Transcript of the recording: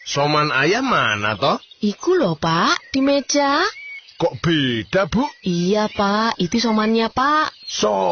Soman ayam mana toh? Iku loh, Pak, di meja. Kok beda, Bu? Iya, Pak, itu somannya, Pak.